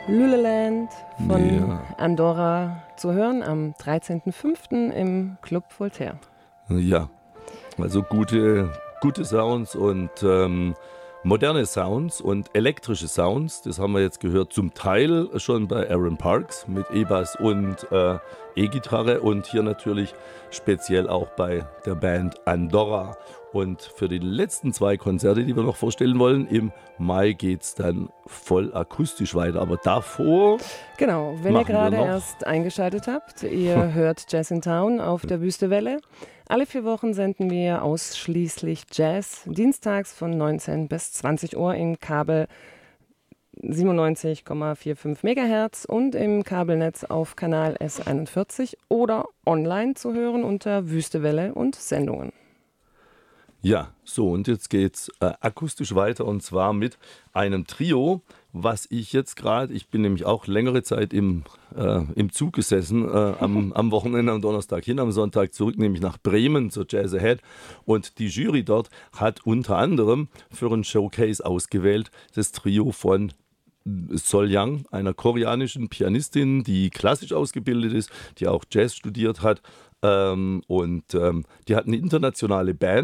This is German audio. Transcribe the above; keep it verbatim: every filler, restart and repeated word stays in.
Lüleland von Ja. Andorra zu hören am dreizehnten fünften im Club Voltaire. Ja, also gute, gute Sounds und ähm, moderne Sounds und elektrische Sounds. Das haben wir jetzt gehört, zum Teil schon bei Aaron Parks mit E-Bass und äh, E-Gitarre und hier natürlich speziell auch bei der Band Andorra. Und für die letzten zwei Konzerte, die wir noch vorstellen wollen, im Mai geht es dann voll akustisch weiter. Aber davor Genau, wenn ihr machen wir gerade noch- erst eingeschaltet habt, ihr hört Jazz in Town auf der Wüstewelle. Alle vier Wochen senden wir ausschließlich Jazz, dienstags von neunzehn bis zwanzig Uhr im Kabel siebenundneunzig Komma fünfundvierzig Megahertz und im Kabelnetz auf Kanal S einundvierzig oder online zu hören unter Wüstewelle und Sendungen. Ja, so und jetzt geht's äh, akustisch weiter und zwar mit einem Trio, was ich jetzt gerade, ich bin nämlich auch längere Zeit im, äh, im Zug gesessen, äh, am, am Wochenende, am Donnerstag hin, am Sonntag zurück, nämlich nach Bremen zur Jazz Ahead und die Jury dort hat unter anderem für ein Showcase ausgewählt das Trio von Sol Yang, einer koreanischen Pianistin, die klassisch ausgebildet ist, die auch Jazz studiert hat ähm, und ähm, die hat eine internationale Band.